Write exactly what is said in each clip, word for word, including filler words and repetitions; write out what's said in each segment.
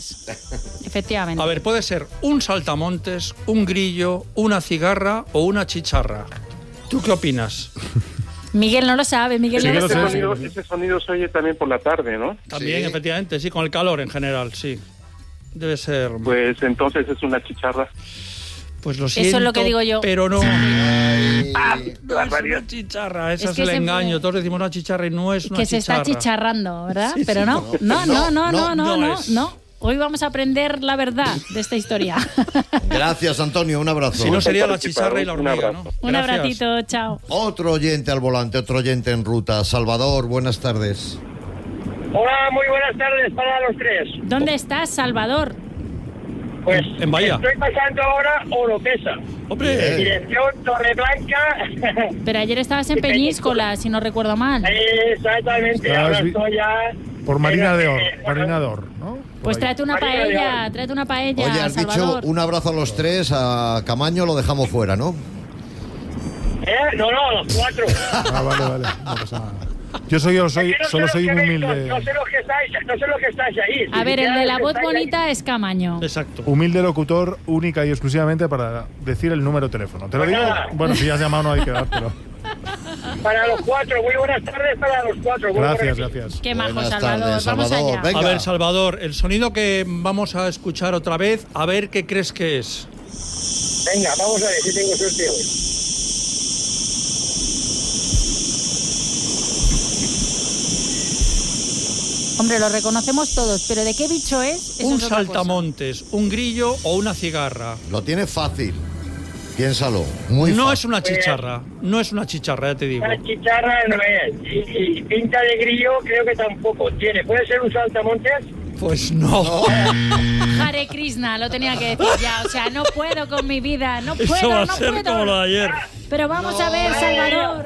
Efectivamente. A ver, puede ser un saltamontes, un grillo, una cigarra o una chicharra. ¿Tú qué opinas? Miguel no lo sabe, Miguel no lo ese, sabe. sonido, ese sonido se oye también por la tarde, ¿no? También, Sí. efectivamente, sí, con el calor en general, sí. Debe ser... Pues entonces es una chicharra. Pues lo siento, Eso es lo que digo yo. pero no. Ay, No es una chicharra, ese Es es, que el siempre- engaño. Todos decimos una chicharra y no es una Que se chicharra. está chicharrando, ¿verdad? Sí, Pero sí, no, no, no, no, no, no, no no, es. no. Hoy vamos a aprender la verdad de esta historia. Gracias, Antonio, un abrazo. Si no sería la chicharra y la Un hormiga, ¿no? abrazo. Un Gracias. abracito, chao. Otro oyente al volante, otro oyente en ruta. Salvador, buenas tardes. Hola, muy buenas tardes para los tres. ¿Dónde estás, Salvador? Pues En Bahía. estoy pasando ahora Oropesa. ¡Hombre! Dirección Torreblanca. Pero ayer estabas en Peñíscola, si no recuerdo mal. Exactamente, Estabas ahora vi- estoy ya... Por Marina de Or, Eh, bueno, Marina de Or, ¿no? Pues tráete una Marina de paella, Or. tráete una paella, Oye, has Salvador. dicho un abrazo a los tres, a Camaño lo dejamos fuera, ¿no? ¿Eh? No, no, los cuatro. Ah, vale, vale, no pasa nada. Yo soy, yo soy, Es que no solo sé soy lo un que veis, humilde, No, no sé lo que estáis, no sé lo que estáis ahí. A ver, el de la voz Estáis ahí. bonita es Camaño. Exacto. humilde locutor única y exclusivamente para decir el número de teléfono. ¿Te lo digo? Bueno, si ya has llamado no hay que dártelo. Para los cuatro, muy buenas tardes para los cuatro. muy Gracias, buenas- gracias. Qué majo, Buenas Salvador. tardes, Vamos Salvador. allá. Venga. A ver, Salvador, el sonido que vamos a escuchar otra vez, a ver qué crees que es. Venga, vamos a ver si tengo suerte hoy. Hombre, lo reconocemos todos, pero ¿de qué bicho es? Eso Un es otra cosa. saltamontes, un grillo o una cigarra. Lo tiene fácil. Piénsalo. Muy No fácil. es una chicharra, no es una chicharra, ya te digo. La chicharra no es. Y, y pinta de grillo creo que tampoco tiene. ¿Puede ser un saltamontes? Pues no. Hare Krishna, lo tenía que decir ya. O sea, no puedo con mi vida, no puedo, Eso va a no ser puedo. como lo de ayer. Pero vamos a ver, Salvador.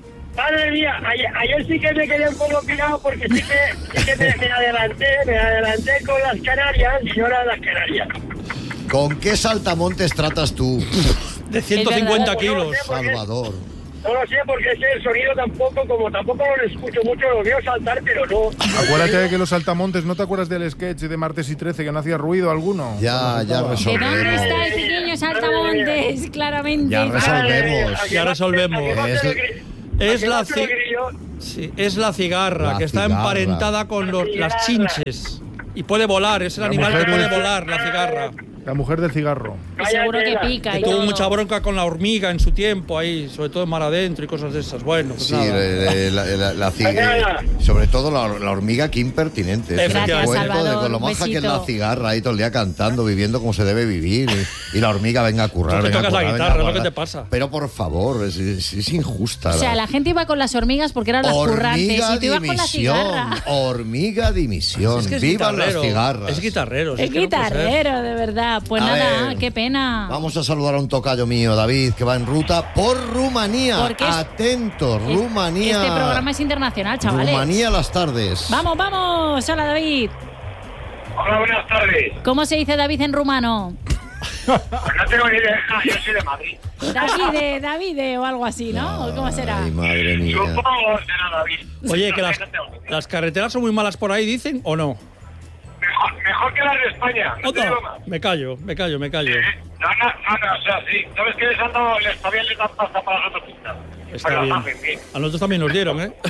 Madre mía, ayer, ayer sí que me quedé un poco pirado porque sí que, sí que me, me adelanté, me adelanté con las Canarias y no eran las Canarias. ¿Con qué saltamontes tratas tú, De ciento cincuenta verdad. kilos. Salvador? No lo sé porque es que el sonido tampoco, como tampoco lo escucho mucho, lo veo saltar, pero no. Acuérdate de que los saltamontes, ¿no te acuerdas del sketch de Martes y trece que no hacía ruido alguno? Ya, ya ¿De dónde resolvemos. está el pequeño saltamontes? Claramente. Ya resolvemos. Aquí Ya va- resolvemos. aquí va a Es- ser el gri- Es aquí va la, a ser el ci- grillo. sí, es la cigarra, La que está cigarra. emparentada con los- las chinches. Y puede volar, es el La animal que mujer puede es- volar, la cigarra. La mujer del cigarro. Y seguro que pica y Que tuvo todo. mucha bronca con la hormiga en su tiempo ahí, sobre todo en mar adentro y cosas de esas. Bueno, pues Sí, nada. le- le- la, la- la ci- Nada. sobre todo la, la hormiga, qué impertinente. Es un Gracias, cuento de Salvador, con lo un maja que es la besito. cigarra ahí todo el día cantando, viviendo como se debe vivir. Y, y la hormiga venga a currar. Tú que venga a tocas la currar, guitarra, venga a es lo que guardar. te pasa. Pero por favor, es, es- es injusta. O sea, la gente iba con las hormigas porque eran las currantes. Hormiga Y tú ibas con la dimisión, cigarra. hormiga dimisión. Es que es Vivan las guitarrero, cigarras. Es guitarrero. si Es que no puede ser. guitarrero, de verdad. Pues A nada, ver, qué pena. Vamos a saludar a un tocayo mío, David, que va en ruta por Rumanía. Porque es- Atento, Es- Rumanía. Este programa es internacional, chavales. Rumanía las tardes. Vamos, vamos. Hola, David. Hola, buenas tardes. ¿Cómo se dice David en rumano? Pues no tengo ni idea, ah, yo soy de Madrid. Davide, Davide o algo así, ¿no? ¿O ¿Cómo será? Ay, madre mía. Supongo será David. Oye, que No las, sé, no tengo ni idea. las carreteras son muy malas por ahí, dicen, ¿o no? Mejor, mejor que las de España. No te digo Otra. más. Me callo, me callo, me callo. Eh, No, no, no, no, o sea, sí. ¿Sabes que les han dado, les todavía les dan pasta para las autopistas? Está Pero bien. hacen bien. A nosotros también nos dieron, ¿eh?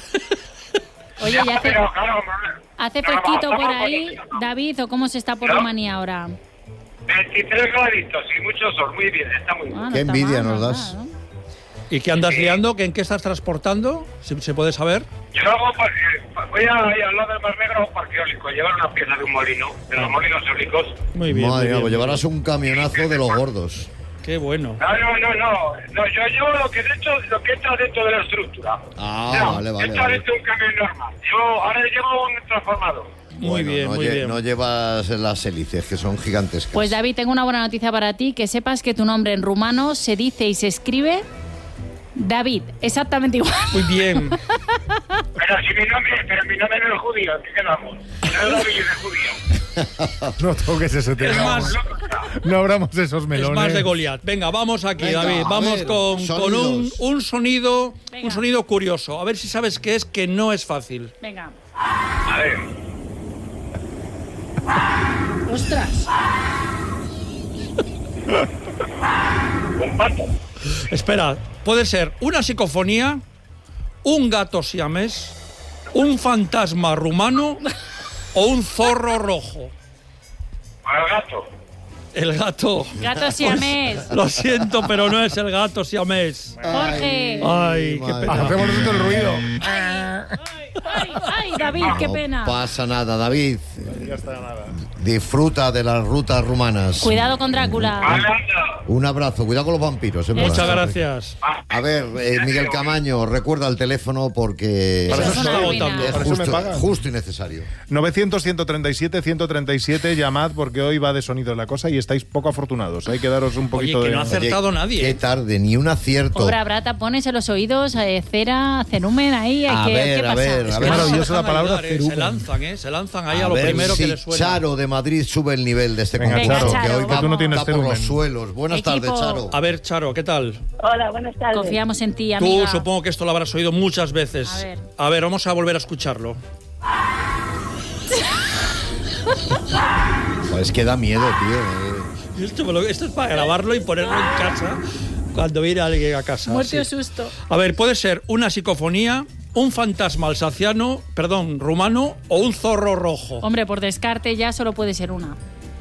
Oye, ¿y hace, Pero, claro, no, hace no, fresquito no, por no, ahí, no, no. David, o cómo se está por ¿No? Rumanía ahora? veintitrés graditos y mucho sol, muy bien, está muy bien. Ah, no Qué está envidia mal, nos no das. está mal, ¿no? ¿Y qué andas Sí. liando? ¿Que ¿En qué estás transportando? ¿Se, se puede saber? Yo hago, par- eh, voy a, ahí al lado del Mar Negro a un parque eólico, llevar una pieza de un molino, de los molinos eólicos. Muy bien, Madre muy mía, bien. pues llevarás un camionazo de los gordos. Qué bueno. No, no, no, no, no, yo llevo lo que, de hecho, lo que entra dentro de la estructura. Ah, No, vale, vale, entra vale. dentro de un camión normal. Yo ahora llevo un transformador. Muy Bueno, bien, no, muy lle- bien. no llevas las hélices, que son gigantescas. Pues David, tengo una buena noticia para ti, que sepas que tu nombre en rumano se dice y se escribe David, exactamente igual. Muy bien. Pero si mi nombre, pero mi nombre no es judío, ¿en qué quedamos? No es David, es judío. No toques ese Es tema. más, No abramos esos es melones. más de Goliat. Venga, vamos aquí, Venga, David. a Vamos ver, con, con un, sonidos. un sonido, Venga. un sonido curioso. A ver si sabes qué es, que no es fácil. Venga. A ver. ¡Ostras! Un pato. Espera, puede ser una psicofonía, un gato siamés, un fantasma rumano o un zorro rojo. Al gato. El gato. Gato siamés. Lo siento, pero no es el gato siamés. Jorge. Ay, qué madre. pena. Hacemos nosotros el ruido. Ay, ay, David, qué pena. No pasa nada, David. Ya está, nada. Disfruta de las rutas rumanas. Cuidado con Drácula. Un abrazo, cuidado con los vampiros. ¿eh? Muchas Por- gracias. A ver, eh, Miguel Camaño, recuerda el teléfono porque Para eso es se una está ruina. votando. es Por eso me justo, pagan. justo y necesario. novecientos, ciento treinta y siete, ciento treinta y siete, llamad porque hoy va de sonido la cosa y estáis poco afortunados. Hay que daros un Oye, poquito que de... no hace- Acertado Oye, nadie. Qué tarde, ni un acierto. Obra brata, pones en los oídos, eh, cera, cerumen ahí. A ¿qué, ver, ¿qué a pasa? ver, Es a que ver. no se Maravillosa dejan la palabra ayudar, ¿eh? Se cerumen. lanzan, ¿eh? Se lanzan ahí a, A lo ver primero si que les suena. Charo de Madrid sube el nivel de este Venga, concurso, Charo, que hoy que va, tú no tienes va por los cerumen. suelos. Buenas Equipo. tardes, Charo. A ver, Charo, ¿qué tal? Hola, buenas tardes. Confiamos en ti, Tú amiga. supongo que esto lo habrás oído muchas veces. A ver. A ver, vamos a volver a escucharlo. Pues que da miedo, tío. Esto, me lo- esto es para grabarlo y ponerlo en casa cuando viene alguien a casa. Muerte o sí. susto. A ver, puede ser una psicofonía, un fantasma alsaciano, perdón, rumano o un zorro rojo. Hombre, por descarte ya solo puede ser una.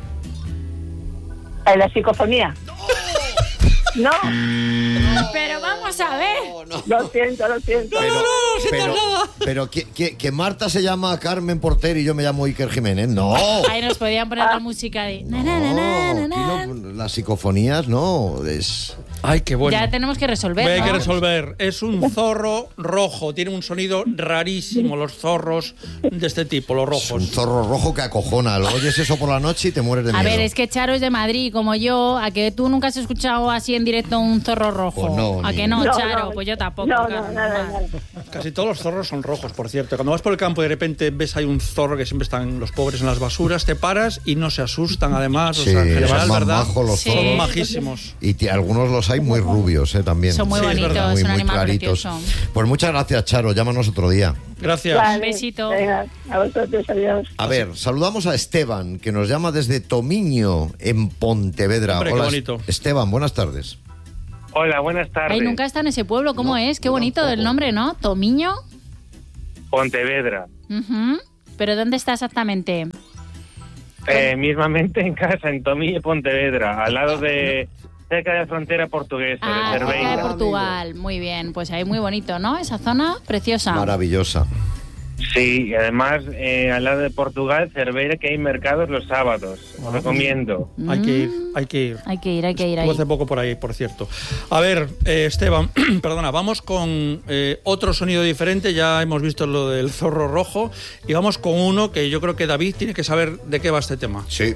Eh, La psicofonía. No, Pero vamos a ver. lo siento, lo siento. Pero, sientas pero, nada. pero que, que- que Marta se llama Carmen Porter y yo me llamo Iker Jiménez. No. Ahí nos podían poner la música de... na, na, na, na, na, No, na. aquí no, las psicofonías no. Es... Ay, qué bueno. Ya tenemos que resolver, Hay que ¿no? resolver. Es un zorro rojo. Tiene un sonido rarísimo los zorros de este tipo, los es un rojos. zorro rojo que acojona. Lo oyes eso por la noche y te mueres de A miedo. ver, es que Charo es de Madrid, como yo. ¿A que tú nunca has escuchado así en directo un zorro rojo? Pues no, ¿A ni- que no, No, Charo? no. Pues yo tampoco. No, claro, no, nada, normal. nada. Casi todos los zorros son rojos, por cierto. Cuando vas por el campo y de repente ves ahí un zorro que siempre están los pobres en las basuras, te paras y no se asustan, además. Sí, o sea, en son general, más ¿verdad? majos los Sí. Son zorros. majísimos. Y ti- algunos los hay muy rubios, ¿eh? También. Son muy Sí, es bonitos, verdad. muy, es un muy animal claritos. precioso. Pues muchas gracias, Charo. Llámanos otro día. Gracias. Vale, besito. Venga, a vosotros, adiós. A ver, saludamos a Esteban, que nos llama desde Tomiño, en Pontevedra. Hombre, qué Hola, bonito. Esteban, buenas tardes. Hola, buenas tardes. Ay, nunca está en ese pueblo. ¿Cómo No, es? Qué yo bonito tampoco. el nombre, ¿no? Tomiño. Pontevedra. Ujú. ¿Pero dónde está exactamente? Eh, mismamente en casa, en Tomille, Pontevedra, al lado de... cerca de la frontera portuguesa, Ah, de cerca de Cerveira. Portugal. Muy bien. Pues ahí muy bonito, ¿no? Esa zona preciosa. Maravillosa. Sí, y además eh, al lado de Portugal, Cerveira, que hay mercados los sábados. Os recomiendo. Hay que ir, Mm. hay que ir. Hay que ir, hay que ir ahí. Estuve hace poco por ahí, por cierto. A ver, eh, Esteban, perdona, vamos con eh, otro sonido diferente. Ya hemos visto lo del zorro rojo. Y vamos con uno que yo creo que David tiene que saber de qué va este tema. Sí.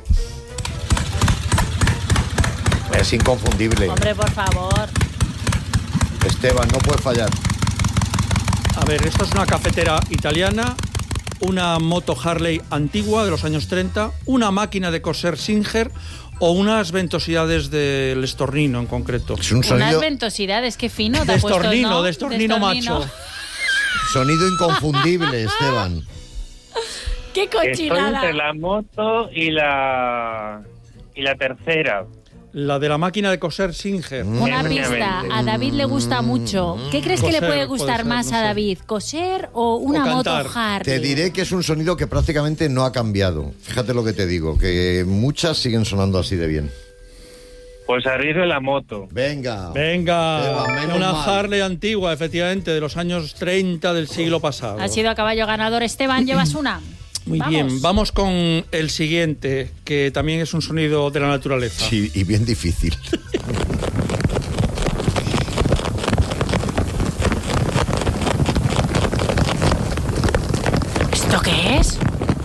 Es inconfundible. Hombre, por favor. Esteban, no puede fallar. A ver, esto es una cafetera italiana, una moto Harley antigua de los años treinta, una máquina de coser Singer o unas ventosidades del estornino en concreto. Es un Unas sonido, ventosidades, qué fino te ha puesto, Destornino, ¿no? destornino macho. sonido inconfundible, Esteban. ¡Qué Estoy entre cochinada! la moto y la... y la tercera. La de la máquina de coser Singer. Mm. Una Efectivamente. pista, a David le gusta mucho. ¿Qué crees que le Coser, puede puede gustar ser, más no a sé. David? ¿Coser o una O moto cantar. Harley? Te diré que es un sonido que prácticamente no ha cambiado. Fíjate lo que te digo, que muchas siguen sonando así de bien. Pues arriesgo la moto. Venga. Venga, Esteban, menos una mal. Harley antigua, efectivamente, de los años treinta del siglo pasado. Ha sido a caballo ganador. Esteban, ¿llevas una? Muy Vamos. bien, vamos con el siguiente, que también es un sonido de la naturaleza. Sí, y bien difícil. ¿Esto qué es?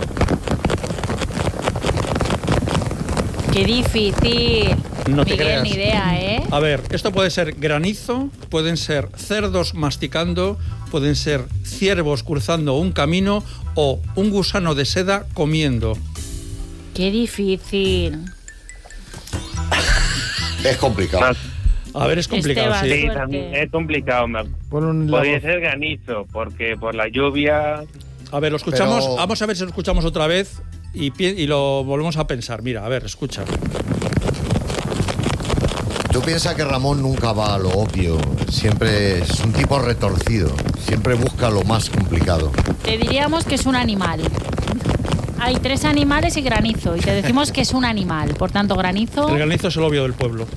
Qué difícil. No te Miguel, creas. ni idea, ¿eh? A ver, esto puede ser granizo, pueden ser cerdos masticando, pueden ser ciervos cruzando un camino o un gusano de seda comiendo. Qué difícil. Es complicado. Más- A ver, es complicado, Esteban. sí. Sí, suerte. también es complicado. me- Pon un- la Podría voz. ser granizo, porque por la lluvia... A ver, lo escuchamos. Pero- Vamos a ver si lo escuchamos otra vez y, pi- y lo volvemos a pensar. Mira, a ver, escucha. Tú piensas que Ramón nunca va a lo obvio, siempre es un tipo retorcido, siempre busca lo más complicado. Te diríamos que es un animal. Hay tres animales y granizo, y te decimos que es un animal. Por tanto, granizo... El granizo es el obvio del pueblo.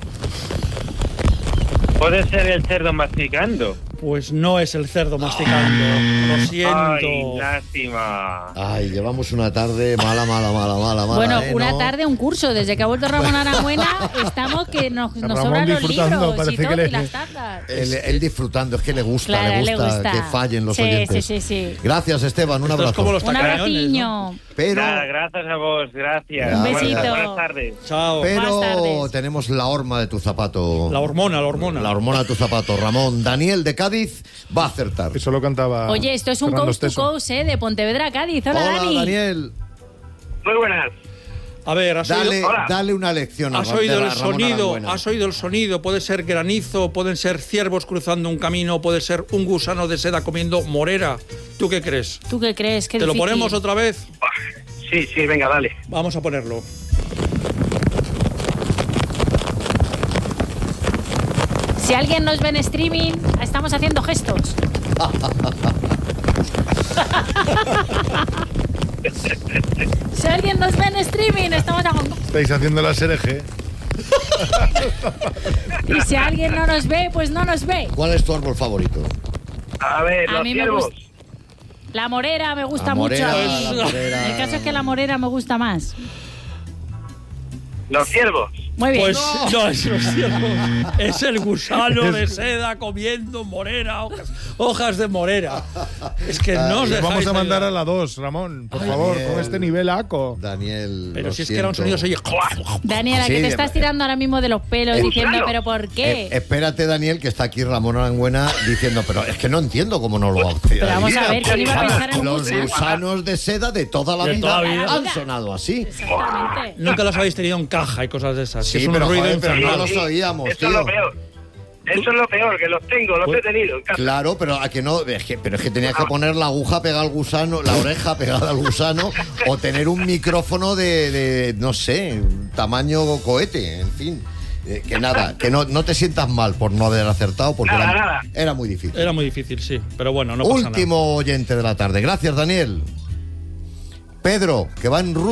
¿Puede ser el cerdo masticando? Pues no es el cerdo masticando. Lo siento. Ay, lástima. Ay, llevamos una tarde mala, mala, mala, mala, mala. Bueno, ¿eh? una ¿No? tarde, un curso. Desde que ha vuelto Ramón Arangüena, estamos que nos, nos Ramón sobran los disfrutando, libros y parece todo, que le- y las tazas. Él, él disfrutando, es que le gusta, Claro, le, le gusta gusta. que fallen los Sí, oyentes. sí, sí, sí. Gracias, Esteban, un Esto es abrazo. como los Un tacañones, abraciño. ¿no? Pero, Nada, gracias a vos, gracias. Un Buenas- besito. Buenas tardes. Chao. pero Buenas tardes. tenemos la horma de tu zapato. La hormona, la hormona. La hormona de tu zapato. Ramón, Daniel de Cádiz va a acertar. Eso lo cantaba. Oye, esto es un Fernando coast to Esteso. coast, ¿eh? De Pontevedra a Cádiz. Hola, Hola, Dani. Daniel. Muy buenas. A ver, has Dale, oído, Hola. dale una lección a has Ra- oído de el Ra- Ramón sonido, Arangüena. has oído el sonido. Puede ser granizo, pueden ser ciervos cruzando un camino, puede ser un gusano de seda comiendo morera. ¿Tú qué crees? ¿Tú qué crees? Qué ¿Te lo difícil. ponemos otra vez? Sí, sí, venga, dale. Vamos a ponerlo. Si alguien nos ve en streaming, estamos haciendo gestos. Si alguien nos ve en streaming, estamos haciendo... Estáis haciendo la sereje. Y si alguien no nos ve, pues no nos ve. ¿Cuál es tu árbol favorito? A ver, A los mí me ciervos. gusta. La morera me gusta La morera, mucho. la Y morera. El caso es que la morera me gusta más. Los ciervos. Muy bien. Pues no, es los ciervos. Es el gusano de seda comiendo morera, hojas, hojas de morera. Es que no os Les dejáis vamos a mandar ayudar. a la dos, Ramón. Por Ay, favor, Daniel. con este nivel aco. Daniel. Pero lo si es que era un siento. sonido, se oye. Daniela, Sí, que te de- estás tirando ahora mismo de los pelos ¿En diciendo, serio? ¿pero por qué? Eh, espérate, Daniel, que está aquí Ramón Arangüena diciendo, pero es que no entiendo cómo no lo hace. Pero vamos a ver, ¿quién iba a pensar en un Los gusano? gusanos de seda de toda la De vida toda la vida. han sonado así. Exactamente. Nunca los habéis tenido en caja y cosas de esas. Sí, que es un pero, ruido joder, pero infernal. no los oíamos, Eso tío. es lo peor. Eso es lo peor, que los tengo, los Pues- he tenido en casa. Claro, pero a que no, es que, pero es que tenías que poner la aguja pegada al gusano, la oreja pegada al gusano, o tener un micrófono de, de, no sé, tamaño cohete, en fin. Eh, que nada, que no, no te sientas mal por no haber acertado, porque Nada, era, nada. era muy difícil. Era muy difícil, sí. Pero bueno, no pasa nada. Último oyente de la tarde. Gracias, Daniel. Pedro, que va en ruta.